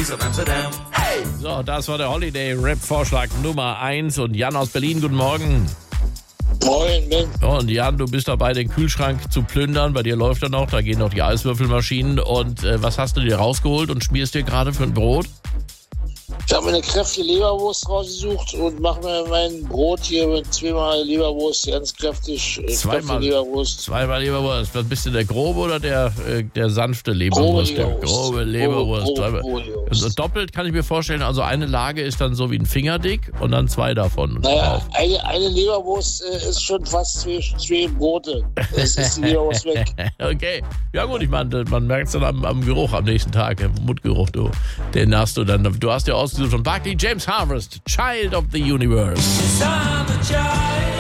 Paris und Amsterdam. Hey! So, das war der Holiday-Rap-Vorschlag Nummer 1 und Jan aus Berlin, guten Morgen. Moin, Mensch. Und Jan, du bist dabei, den Kühlschrank zu plündern. Bei dir läuft er noch, da gehen noch die Eiswürfelmaschinen. Und was hast du dir rausgeholt und schmierst dir gerade für ein Brot? Ich habe mir eine kräftige Leberwurst rausgesucht und mache mir mein Brot hier mit zweimal Leberwurst, ganz kräftig. Zweimal Leberwurst. Zweimal Leberwurst. Was bist du, der grobe oder der sanfte Leberwurst? Der grobe Leberwurst. Grobe Leberwurst. Also doppelt kann ich mir vorstellen, also eine Lage ist dann so wie ein Fingerdick und dann 2 davon. Naja, eine Leberwurst ist schon fast zwei Brote. Das ist die Leberwurst weg. Okay. Ja gut, ich meine, man merkt es dann am Geruch am nächsten Tag, im Mundgeruch, du. Den hast du dann. Du hast ja ausgesucht von Barclay James Harvest, Child of the Universe. Yes, I'm a child